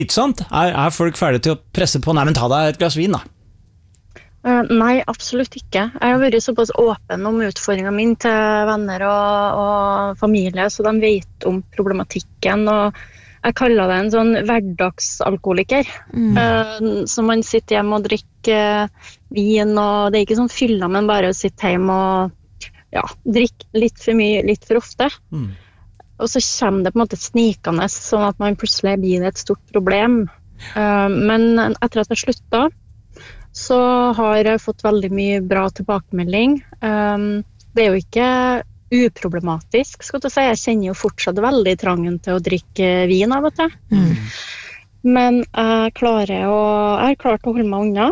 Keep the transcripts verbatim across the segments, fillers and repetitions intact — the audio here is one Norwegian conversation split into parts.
Sånt? Er, er folk ferdige til å presse på? Nei, men ta deg et glass vin da. Uh, nei, absolutt ikke. Jeg har vært såpass åpen om utfordringen min til venner og, og familie, så de vet om problematikken, og jeg kaller det en sånn hverdagsalkoholiker. Mm. Uh, så man sitter hjemme og drikker uh, vin, og det er ikke sånn fylla, men bare å sitte hjemme og ja, drikke litt for mye, litt for ofte. Mm. Og så kommer det på en måte snikende, sånn at man plutselig blir det et stort problem. Uh, men etter at jeg sluttet, så har jeg fått veldig mye bra tilbakemelding. Um, det er jo ikke uproblematisk, skal jeg si. Jeg kjenner jo fortsatt veldig trangen til å drikke vin av og til. Mm. Men jeg klarer å, jeg har klart å holde meg unna.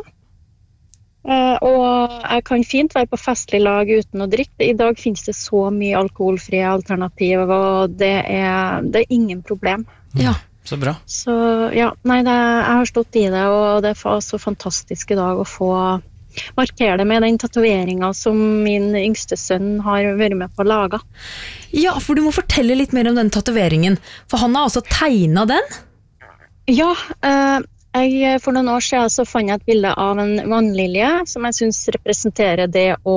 Uh, og jeg kan fint være på festlig lag uten å drikke. I dag finnes det så mye alkoholfrie alternativ, og det er, det er ingen problem. Ja, så bra. Så ja, nei, det, jeg har stått i det, og det var så fantastisk i dag å få markere det med den tatoveringen som min yngste sønn har vært med på å lage. Ja, for du må fortelle litt mer om den tatoveringen, for han har altså tegnet den? Ja, eh, jeg, for noen år siden så fant jeg et bilde av en vannlilje som jeg synes representerer det å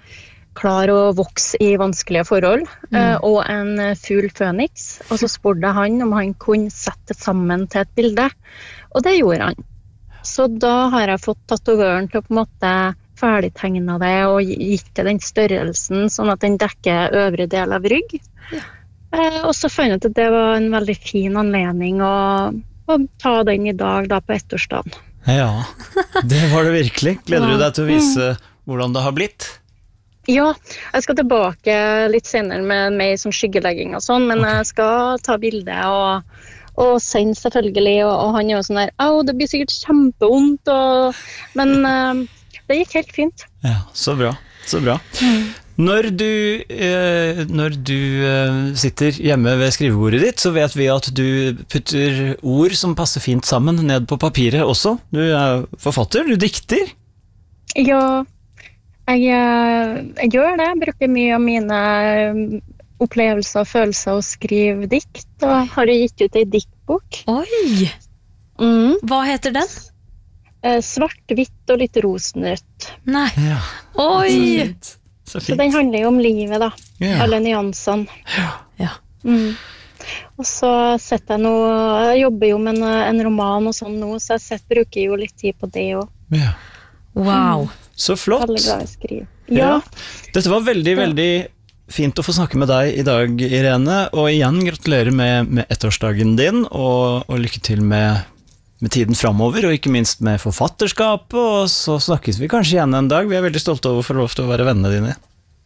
klare å vokse i vanskelige forhold, mm. eh, og en fugl føniks, og så spurte han om han kunne sette sammen til et bilde, og det gjorde han. Så da har jeg fått tatovøren til å på en måte ferdigtegne det og gitt det den størrelsen, sånn at den dekker øvre del av rygg. Ja. Eh, og så fant jeg ut at det var en veldig fin anledning å, å ta den i dag da på ettårsdagen. Ja, det var det virkelig. Gleder du deg til å vise hvordan det har blitt? Ja, jeg skal tilbake litt senere med meg som skyggelegging og sånn, men okay. Jeg skal ta bilde og og send selvfølgelig, og, og han er jo sånn der, «Au, det blir sikkert kjempevondt», og, men uh, det gikk helt fint. Ja, så bra, så bra. Mm. Når du, eh, når du eh, sitter hjemme ved skrivebordet ditt, så vet vi at du putter ord som passer fint sammen ned på papiret også. Du er forfatter, du dikter. Ja, jeg, jeg gjør det. Jeg bruker mye av mine opplevelser og følelser og skrive dikt, og har gitt ut en diktbok. Oi! Mm. Hva heter den? Eh, svart, hvitt og litt rosenrødt. Nei. Ja. Oi! Så, så den handler jo om livet da, ja. Alle nyansene. Ja. Ja. Mm. Og så setter jeg nå, jeg jobber jo med en, en roman og sånn nå, så jeg set, bruker jo litt tid på det også. Ja. Wow! Mm. Så flott! Veldig glad i å skrive. Ja. Ja. Dette var veldig, veldig fint å få snakke med deg i dag, Irene, og igjen gratulerer med, med ettårsdagen din, og, og lykke til med, med tiden fremover, og ikke minst med forfatterskapet, og så snakkes vi kanskje igjen en dag. Vi er veldig stolte over å få lov til å være vennene dine.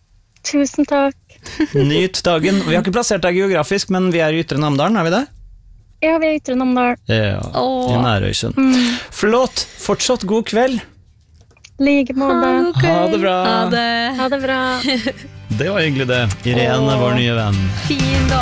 Tusen takk. Nyt dagen. Vi har ikke plassert deg geografisk, men vi er i Ytre Namdalen, er vi det? Ja, vi er i Ytre Namdalen. Ja, Åh. I Nærøysund. Mm. Flott, fortsatt god kveld. Like måte. Ha det bra. Ha det. Ha det bra. Det var hyggelig det. Irene, vår nye venn. Fin dag.